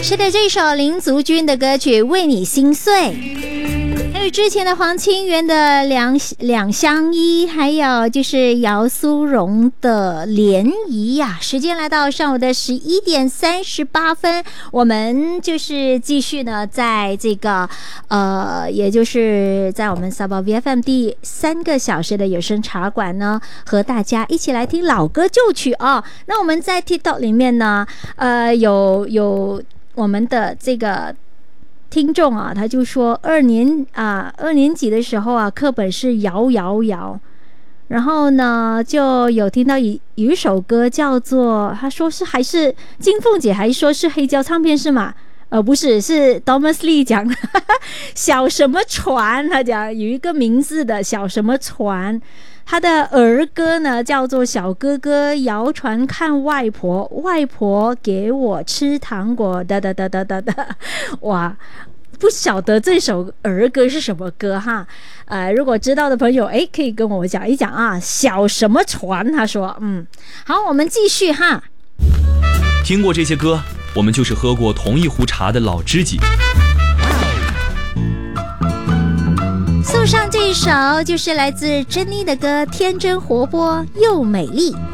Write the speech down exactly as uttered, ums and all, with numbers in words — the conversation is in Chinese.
是的，这首林族君的歌曲《为你心碎》，还有之前的黄清源的两两相依，还有就是姚苏蓉的涟漪呀。时间来到上午的十一点三十八分，我们就是继续呢，在这个呃，也就是在我们三宝 V F M 第三个小时的有声茶馆呢，和大家一起来听老歌旧曲啊。那我们在 TikTok 里面呢，呃，有有。我们的这个听众啊，他就说二年啊二年级的时候啊，课本是摇摇摇，然后呢就有听到有有一首歌叫做，他说是还是金凤姐还说是黑胶唱片是吗？呃，不是，是 Thomas Lee 讲的小什么船，他讲有一个名字的小什么船。他的儿歌呢叫做小哥哥摇船看外婆，外婆给我吃糖果的的的的的的，哇，不晓得这首儿歌是什么歌哈？呃，如果知道的朋友，哎，可以跟我讲一讲啊。小什么船？他说，嗯，好，我们继续哈。 听过这些歌，我们就是喝过同一壶茶的老知己。 送上这一首就是来自珍妮的歌，天真活泼又美丽。